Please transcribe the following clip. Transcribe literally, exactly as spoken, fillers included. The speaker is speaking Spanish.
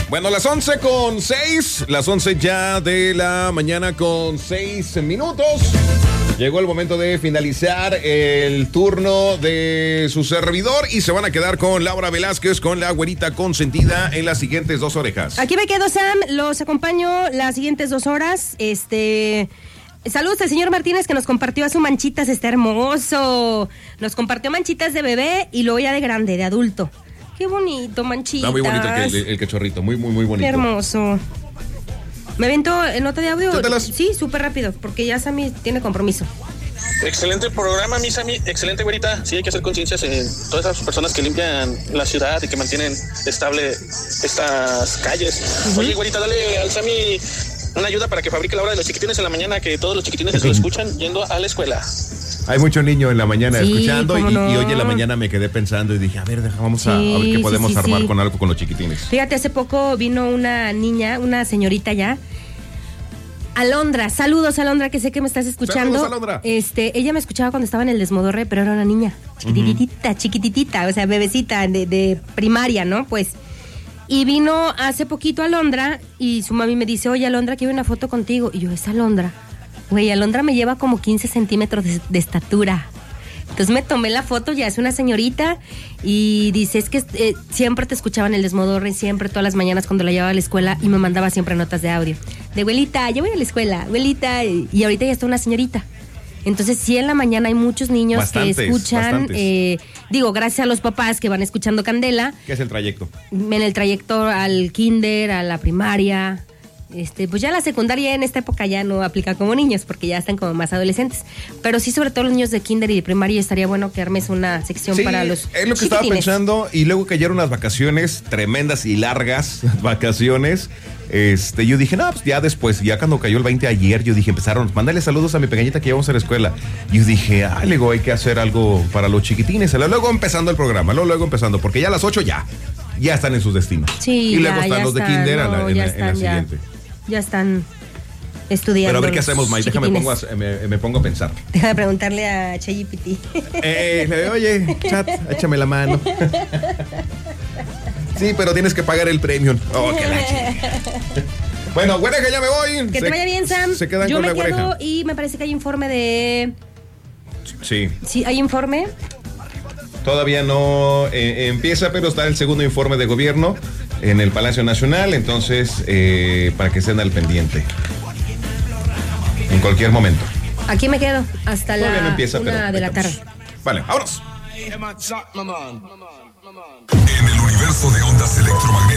Bueno, las once con seis, las once ya de la mañana con seis minutos. Llegó el momento de finalizar el turno de su servidor y se van a quedar con Laura Velázquez, con la güerita consentida en las siguientes dos orejas. Aquí me quedo, Sam, los acompaño las siguientes dos horas. Este... Saludos al señor Martínez que nos compartió a su Manchitas, está hermoso. Nos compartió Manchitas de bebé y luego ya de grande, de adulto. Qué bonito, Manchitas. Está muy bonito el, el, el cachorrito, muy, muy, muy bonito. Qué hermoso. ¿Me avento el nota de audio? Cuéntalas. Sí, súper rápido, porque ya Sammy tiene compromiso. Excelente programa, mi Sammy, excelente, güerita. Sí, hay que hacer conciencias en todas esas personas que limpian la ciudad y que mantienen estable estas calles. Uh-huh. Oye, güerita, dale al Sammy una ayuda para que fabrique la hora de los chiquitines en la mañana, que todos los chiquitines se lo escuchan yendo a la escuela. Hay mucho niño en la mañana sí, escuchando y, no. y hoy en la mañana me quedé pensando y dije, a ver, vamos sí, a, a ver qué podemos sí, sí, armar sí. con algo con los chiquitines. Fíjate, hace poco vino una niña, una señorita ya, Alondra. Saludos, Alondra, que sé que me estás escuchando. Saludos, Alondra. Este, ella me escuchaba cuando estaba en el Desmodorre, pero era una niña chiquititita, uh-huh. chiquititita, o sea, bebecita de, de primaria, ¿no? Pues... Y vino hace poquito Alondra y su mami me dice, oye, Alondra, quiero una foto contigo. Y yo, ¿es Alondra? Güey, Alondra me lleva como quince centímetros de, de estatura. Entonces me tomé la foto, ya es una señorita, y dice, es que eh, siempre te escuchaba en el Desmodorre, siempre, todas las mañanas cuando la llevaba a la escuela, y me mandaba siempre notas de audio. De abuelita, yo voy a la escuela, abuelita, y ahorita ya está una señorita. Entonces, sí, en la mañana hay muchos niños bastantes, que escuchan, eh, digo, gracias a los papás que van escuchando Candela. ¿Qué es el trayecto? En el trayecto al kinder, a la primaria, este, pues ya la secundaria en esta época ya no aplica como niños, porque ya están como más adolescentes. Pero sí, sobre todo los niños de kinder y de primaria, estaría bueno que armes una sección sí, para los es lo que chiquitines. Estaba pensando, y luego cayeron unas vacaciones tremendas y largas vacaciones. Este, yo dije, no, pues ya después, ya cuando cayó el veinte ayer, yo dije, empezaron, mándale saludos a mi pequeñita que íbamos a la escuela. Yo dije, ah, luego hay que hacer algo para los chiquitines. Luego empezando el programa, luego, luego empezando, porque ya a las ocho ya, ya están en sus destinos. Sí, y luego ya, están ya los están, de kinder no, en, la, en, están, en la ya, siguiente. Ya están estudiando. Pero a ver qué hacemos, May, déjame pongo a, me, me pongo a pensar. Déjame preguntarle a ChatGPT. Eh, oye, chat, échame la mano. Sí, pero tienes que pagar el premium. Oh, qué la Bueno, güereja, ya me voy. Que se, te vaya bien, Sam. Se quedan Yo con me la quedo güereja. Y me parece que hay informe de... Sí. Sí, hay informe. Todavía no eh, empieza, pero está el segundo informe de gobierno en el Palacio Nacional, entonces, eh, para que estén al pendiente. En cualquier momento. Aquí me quedo hasta Todavía la no empieza, una pero de la estamos. tarde. Vale, vámonos. En el universo de ondas electromagnéticas